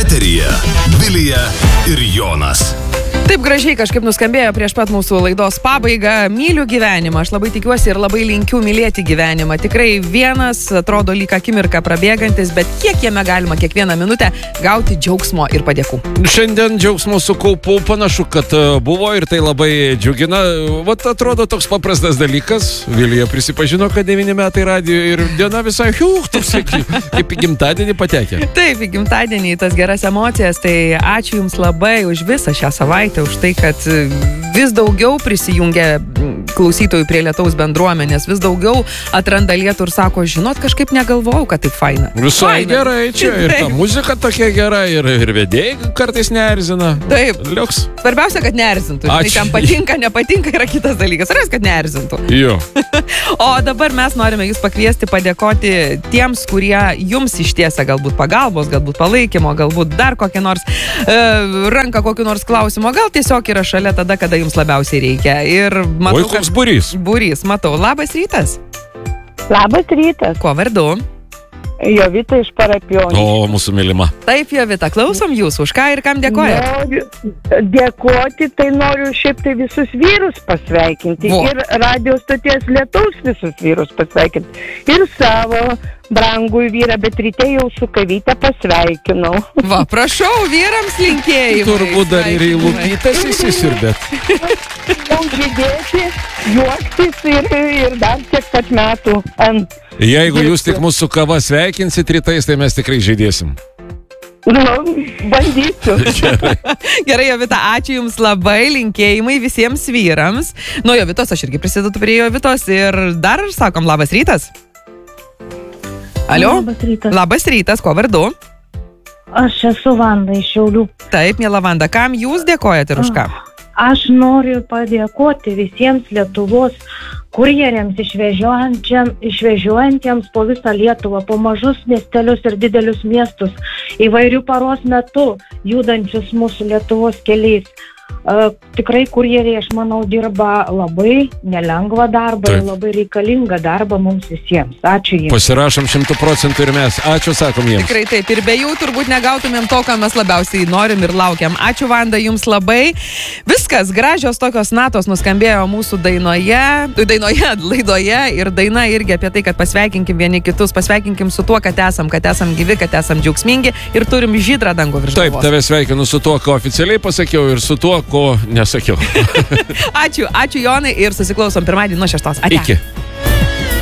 Eteryje Vilija ir Jonas. Taip gražiai kažkaip nuskambėjo prieš pat mūsų laidos pabaigą. Myliu gyvenimą, aš labai tikiuosi ir labai linkiu mylėti gyvenimą. Tikrai vienas atrodo lyg akimirka prabėgantis, bet kiek jame galima kiekvieną minutę gauti džiaugsmo ir padėkų. Šiandien džiaugsmo sukaupau, panašu, kad buvo ir tai labai džiugina. Vat atrodo toks paprastas dalykas. Vilija prisipažino, kad 9 metai radijo ir diena visai toks kaip į gimtadienį patekė. Taip, į gimtadienį tas geras emocijas, tai ačiū Jums labai už visą šią savaitę, už tai, kad vis daugiau prisijungia klausytojų prie Lietaus bendruomenės, vis daugiau atranda Lietų ir sako, žinot, kažkaip negalvojau, kad taip faina. Visai gerai čia, ir ta muzika tokia gera, ir vedėjai kartais neerzina. Taip, liuks. Svarbiausia, kad neerzintų. Tai kam patinka, nepatinka yra kitas dalykas. Svarbiausia, kad neerzintų. Jo. O dabar mes norime Jūs pakviesti, padėkoti tiems, kurie Jums ištiesia galbūt pagalbos, galbūt palaikymo, galbūt dar kokią nors ranką, kokiu nors klausimu, gal tiesiog yra šalia tada, kada Jums labiausiai reikia. Ir matau, oi, koks būrys. Būrys, matau. Labas rytas. Labas rytas. Kuo vardu? Jovita iš Parapionių. O, mūsų mylima. Taip, Jovita, klausom Jūsų. Už ką ir kam dėkojate? Noriu dėkoti, tai noriu šiaip tai visus vyrus pasveikinti. Ir radio stoties Lietaus visus vyrus pasveikinti. Ir savo brangų vyrą, bet ryte jau su kavyte pasveikinau. Va, prašau, vyrams linkėjimai. Turbūt dar ir į lūpytas įsisirbėt. Jau žydėti, juoktis ir dar tiek pat metų ant. Jeigu Jūs tik mūsų kava sveikinsit rytais, tai mes tikrai žydėsim. Nu, bandysiu. Gerai, Jovita, ačiū Jums labai, linkėjimai visiems vyrams. Nuo Jovitos aš irgi prisidedu prie Jovitos ir dar sakom labas rytas. Alio? Labas rytas. Labas rytas, kuo vardu? Aš esu Vanda iš Šiaulių. Taip, miela Vanda, kam Jūs dėkojate ir už ką? Aš noriu padėkoti visiems Lietuvos kurjeriams išvežiojantiems po visą Lietuvą, po mažus miestelius ir didelius miestus, įvairių paros metu judančius mūsų Lietuvos keliais. Tikrai kurjeriai, aš manau, dirba labai nelengvą darbą ir labai reikalingą darbą mums visiems. Ačiū jiems. Pasirašom 100% ir mes. Ačiū, sakom jiems. Tikrai taip. Ir be jų turbūt negautumėm to, ką mes labiausiai norim ir laukiam. Ačiū, Vanda, Jums labai. Viskas, gražios tokios natos nuskambėjo mūsų laidoje ir daina irgi apie tai, kad pasveikinkim vieni kitus, pasveikinkim su tuo, kad esam gyvi, kad esam džiaugsmingi ir turim žydrą dangų virš galvos. Taip, tave sveikinu su tuo, ko oficialiai pasakiau ir su tuo, ko nesakiau. Ačiū Jonai ir susiklausom pirmadienį nuo 6. Ate. Iki.